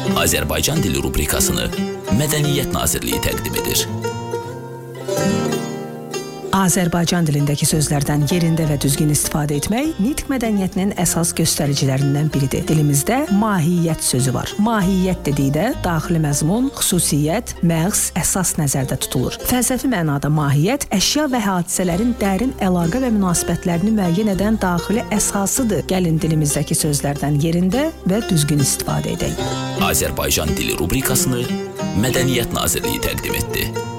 Azərbaycan dili rubrikasını Mədəniyyət Nazirliyi təqdim edir. Azərbaycan dilindəki sözlərdən yerində və düzgün istifadə etmək nitq mədəniyyətinin əsas göstəricilərindən biridir. Dilimizdə mahiyyət sözü var. Mahiyyət dedikdə daxili məzmun, xüsusiyyət, məğz, əsas nəzərdə tutulur. Fəlsəfi mənada mahiyyət əşya və hadisələrin dərin əlaqə və münasibətlərini müəyyən edən daxili əsasıdır. Gəlin dilimizdəki sözlərdən yerində və düzgün istifadə edək. Azərbaycan dili rubrikasını Mədəniyyət Nazirliyi təqdim etdi.